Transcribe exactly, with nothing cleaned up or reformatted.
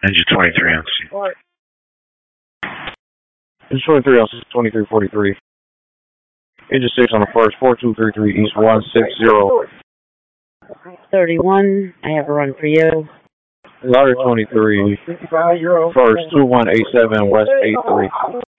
Engine twenty-three on C. Engine twenty-three on C, twenty-three forty-three. Engine six on the first, four two three three East one six zero. thirty-one, I have a run for you. Louder twenty-three, first two one eight seven West eight three.